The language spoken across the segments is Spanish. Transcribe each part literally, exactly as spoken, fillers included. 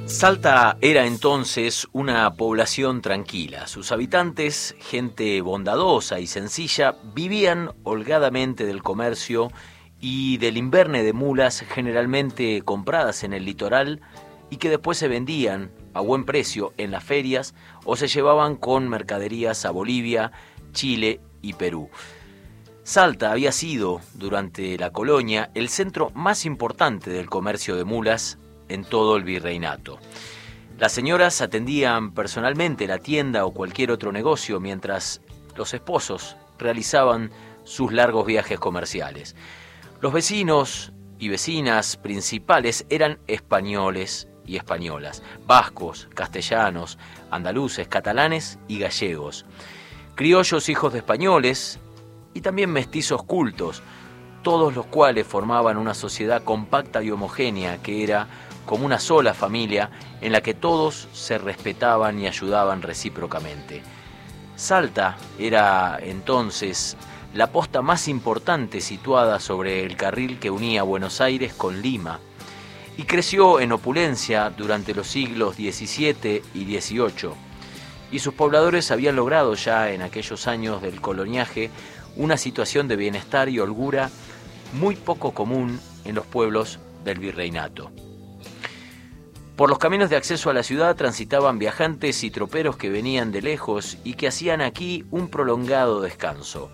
Salta era entonces una población tranquila. Sus habitantes, gente bondadosa y sencilla, vivían holgadamente del comercio y del inverne de mulas generalmente compradas en el litoral y que después se vendían a buen precio en las ferias o se llevaban con mercaderías a Bolivia, Chile y Perú. Salta había sido, durante la colonia, el centro más importante del comercio de mulas en todo el virreinato. Las señoras atendían personalmente la tienda o cualquier otro negocio, mientras los esposos realizaban sus largos viajes comerciales. Los vecinos y vecinas principales eran españoles y españolas, vascos, castellanos, andaluces, catalanes y gallegos, criollos hijos de españoles y también mestizos cultos, todos los cuales formaban una sociedad compacta y homogénea que era como una sola familia en la que todos se respetaban y ayudaban recíprocamente. Salta era entonces la posta más importante situada sobre el carril que unía Buenos Aires con Lima y creció en opulencia durante los siglos diecisiete y dieciocho, y sus pobladores habían logrado ya en aquellos años del coloniaje una situación de bienestar y holgura muy poco común en los pueblos del virreinato. Por los caminos de acceso a la ciudad transitaban viajantes y troperos que venían de lejos y que hacían aquí un prolongado descanso.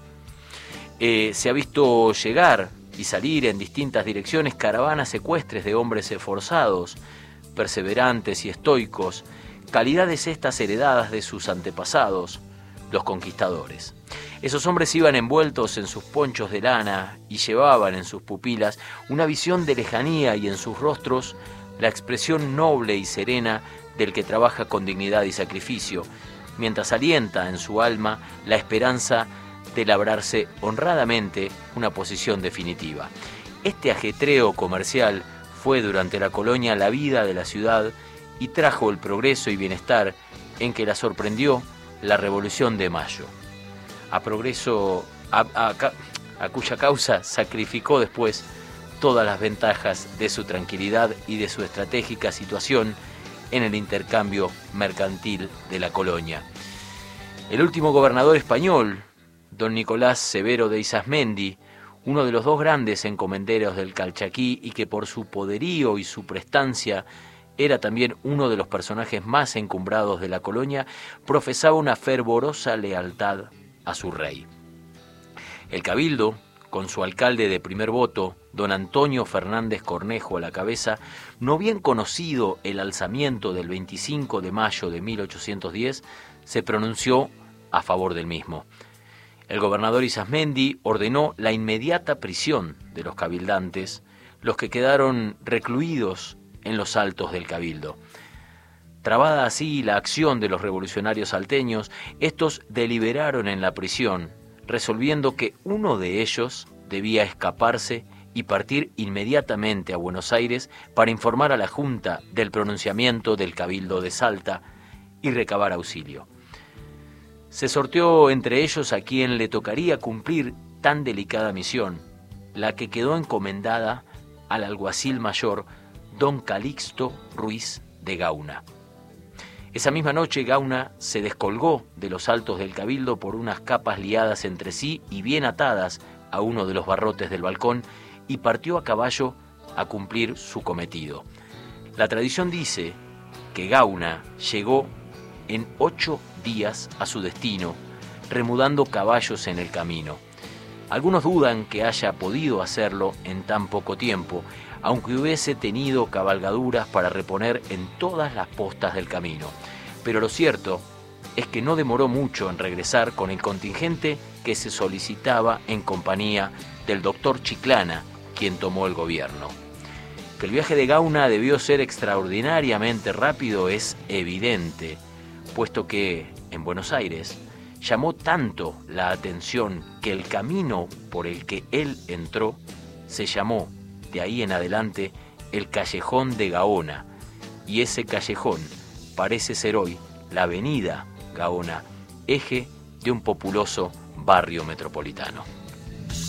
Eh, se ha visto llegar y salir en distintas direcciones caravanas ecuestres de hombres esforzados, perseverantes y estoicos, calidades estas heredadas de sus antepasados, los conquistadores. Esos hombres iban envueltos en sus ponchos de lana y llevaban en sus pupilas una visión de lejanía y en sus rostros la expresión noble y serena del que trabaja con dignidad y sacrificio, mientras alienta en su alma la esperanza de labrarse honradamente una posición definitiva. Este ajetreo comercial fue durante la colonia la vida de la ciudad y trajo el progreso y bienestar en que la sorprendió la Revolución de Mayo, a progreso a, a, a cuya causa sacrificó después todas las ventajas de su tranquilidad y de su estratégica situación en el intercambio mercantil de la colonia. El último gobernador español, don Nicolás Severo de Isasmendi, uno de los dos grandes encomenderos del Calchaquí y que por su poderío y su prestancia era también uno de los personajes más encumbrados de la colonia, profesaba una fervorosa lealtad a su rey. El cabildo, con su alcalde de primer voto, don Antonio Fernández Cornejo a la cabeza, no bien conocido el alzamiento del veinticinco de mayo de mil ochocientos diez, se pronunció a favor del mismo. El gobernador Isasmendi ordenó la inmediata prisión de los cabildantes, los que quedaron recluidos en los altos del cabildo. Trabada así la acción de los revolucionarios salteños, estos deliberaron en la prisión, resolviendo que uno de ellos debía escaparse y partir inmediatamente a Buenos Aires para informar a la Junta del pronunciamiento del Cabildo de Salta y recabar auxilio. Se sorteó entre ellos a quien le tocaría cumplir tan delicada misión, la que quedó encomendada al alguacil mayor don Calixto Ruiz de Gauna. Esa misma noche Gauna se descolgó de los altos del cabildo por unas capas liadas entre sí y bien atadas a uno de los barrotes del balcón y partió a caballo a cumplir su cometido. La tradición dice que Gauna llegó en ocho días a su destino, remudando caballos en el camino. Algunos dudan que haya podido hacerlo en tan poco tiempo, aunque hubiese tenido cabalgaduras para reponer en todas las postas del camino. Pero lo cierto es que no demoró mucho en regresar con el contingente que se solicitaba en compañía del doctor Chiclana, quien tomó el gobierno. Que el viaje de Gauna debió ser extraordinariamente rápido es evidente, puesto que en Buenos Aires llamó tanto la atención que el camino por el que él entró se llamó de ahí en adelante el Callejón de Gaona, y ese callejón parece ser hoy la avenida Gaona, eje de un populoso barrio metropolitano.